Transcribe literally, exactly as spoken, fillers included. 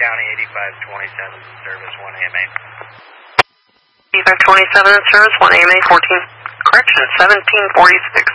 County, eighty-five twenty-seven, service one A M A. eighty-five twenty-seven, service one A M A, fourteen, correction, seventeen forty-six.